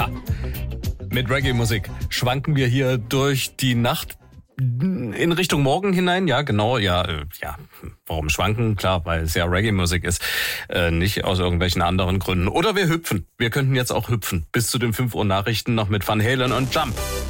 Mit Reggae-Musik schwanken wir hier durch die Nacht in Richtung Morgen hinein. Ja, genau, ja. Warum schwanken? Klar, weil es ja Reggae-Musik ist, nicht aus irgendwelchen anderen Gründen. Oder wir hüpfen. Wir könnten jetzt auch hüpfen. Bis zu den 5 Uhr Nachrichten noch mit Van Halen und Jump.